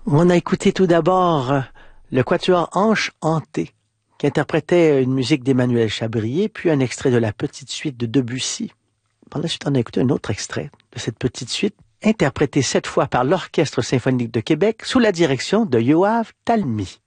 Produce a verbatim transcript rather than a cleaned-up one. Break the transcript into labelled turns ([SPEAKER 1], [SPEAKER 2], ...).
[SPEAKER 1] On a écouté tout d'abord le quatuor Anche Hantée, qui interprétait une musique d'Emmanuel Chabrier, puis un extrait de la petite suite de Debussy. Par la suite, on a écouté un autre extrait de cette petite suite, interprétée cette fois par l'Orchestre symphonique de Québec sous la direction de Yoav Talmy.